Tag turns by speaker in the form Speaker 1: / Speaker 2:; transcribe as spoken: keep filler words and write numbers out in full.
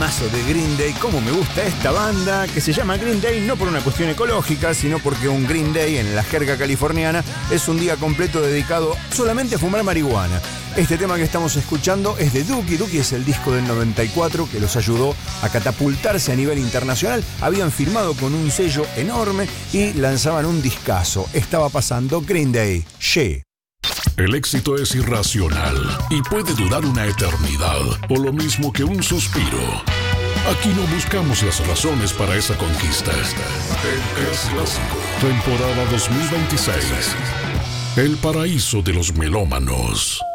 Speaker 1: temazo de Green Day. Cómo me gusta esta banda, que se llama Green Day no por una cuestión ecológica, sino porque un Green Day en la jerga californiana es un día completo dedicado solamente a fumar marihuana. Este tema que estamos escuchando es de Dookie. Dookie es el disco del noventa y cuatro que los ayudó a catapultarse a nivel internacional. Habían firmado con un sello enorme y lanzaban un discazo. Estaba pasando Green Day, She.
Speaker 2: El éxito es irracional y puede durar una eternidad, o lo mismo que un suspiro. Aquí no buscamos las razones para esa conquista. El Es Clásico, temporada dos mil veintiséis. El paraíso de los melómanos.